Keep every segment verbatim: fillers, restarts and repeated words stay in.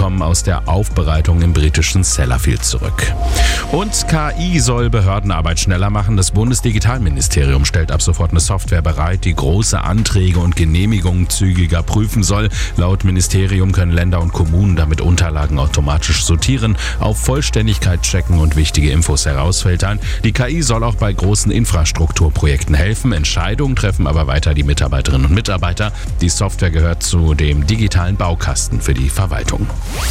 kommen aus der Aufbereitung im britischen Sellafield zurück. Und K I soll Behördenarbeit schneller machen. Das Bundesdigitalministerium stellt ab sofort eine Software bereit, die große Anträge und Genehmigungen zügiger prüfen soll. Laut Ministerium können Länder und Kommunen damit Unterlagen automatisch sortieren, auf Vollständigkeit checken und wichtige Infos herausfiltern. Die K I soll auch bei großen Infrastrukturprojekten helfen. Entscheidungen treffen aber weiter die Mitarbeiterinnen und Mitarbeiter. Die Software gehört zu dem digitalen Baukasten für die Verwaltung.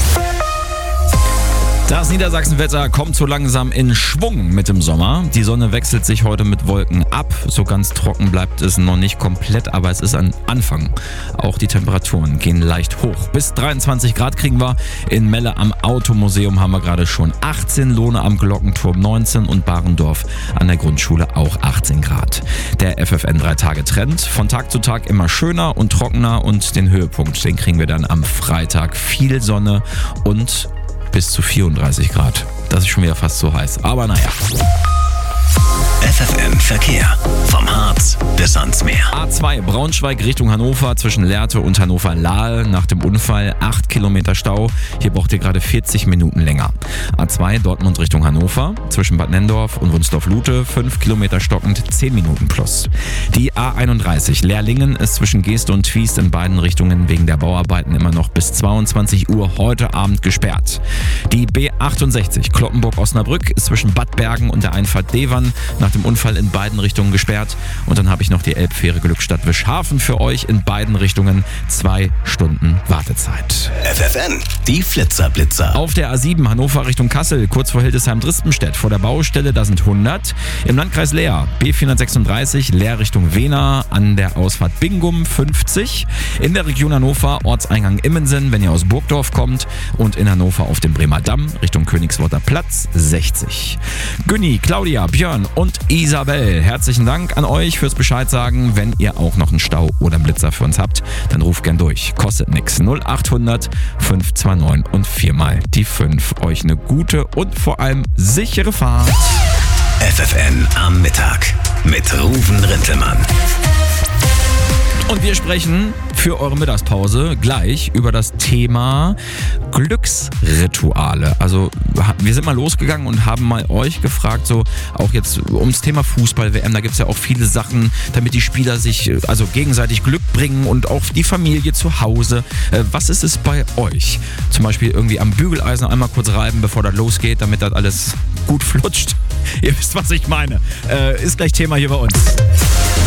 Das Niedersachsenwetter kommt so langsam in Schwung mit dem Sommer. Die Sonne wechselt sich heute mit Wolken ab. So ganz trocken bleibt es noch nicht komplett, aber es ist ein Anfang. Auch die Temperaturen gehen leicht hoch. Bis dreiundzwanzig Grad kriegen wir. In Melle am Automuseum haben wir gerade schon achtzehn, Lohne am Glockenturm neunzehn und Barendorf an der Grundschule auch achtzehn Grad. Der F F N drei Tage Trend. Von Tag zu Tag immer schöner und trockener und den Höhepunkt, den kriegen wir dann am Freitag. Viel Sonne und bis zu vierunddreißig Grad. Das ist schon wieder fast so heiß. Aber naja. F F N Verkehr. Vom Harz bis ans Meer. A zwei Braunschweig Richtung Hannover zwischen Lehrte und Hannover-Lahl. Nach dem Unfall acht Kilometer Stau. Hier braucht ihr gerade vierzig Minuten länger. A zwei Dortmund Richtung Hannover zwischen Bad Nennendorf und Wunsdorf-Lute fünf Kilometer stockend, zehn Minuten plus. Die A einunddreißig Lehrlingen ist zwischen Geest und Twiest in beiden Richtungen wegen der Bauarbeiten immer noch bis zweiundzwanzig Uhr heute Abend gesperrt. Die B achtundsechzig Cloppenburg-Osnabrück ist zwischen Bad Bergen und der Einfahrt Devern nach dem Unfall in beiden Richtungen gesperrt. Und dann habe ich noch die Elbfähre Glückstadt Wischhafen für euch in beiden Richtungen. Zwei Stunden Wartezeit. F F N, die Flitzer-Blitzer. Auf der A sieben Hannover Richtung Kassel, kurz vor Hildesheim-Drispenstedt, vor der Baustelle, da sind hundert. Im Landkreis Leer, B vierhundertsechsunddreißig, Leer Richtung Wehner, an der Ausfahrt Bingum fünfzig. In der Region Hannover, Ortseingang Immensen, wenn ihr aus Burgdorf kommt. Und in Hannover auf dem Bremer Damm, Richtung Königsworter Platz, sechzig. Günni, Claudia, Björn und Isabel, herzlichen Dank an euch fürs Bescheid sagen. Wenn ihr auch noch einen Stau oder einen Blitzer für uns habt, dann ruft gern durch. Kostet nix. null achthundert fünf zwei neun und viermal die fünf. Euch eine gute und vor allem sichere Fahrt. F F N am Mittag mit Ruven Rintelmann. Und wir sprechen für eure Mittagspause gleich über das Thema Glücksrituale. Also wir sind mal losgegangen und haben mal euch gefragt, so auch jetzt ums Thema Fußball-W M, da gibt es ja auch viele Sachen, damit die Spieler sich also gegenseitig Glück bringen und auch die Familie zu Hause. Was ist es bei euch? Zum Beispiel irgendwie am Bügeleisen einmal kurz reiben, bevor das losgeht, damit das alles gut flutscht. Ihr wisst, was ich meine. Ist gleich Thema hier bei uns.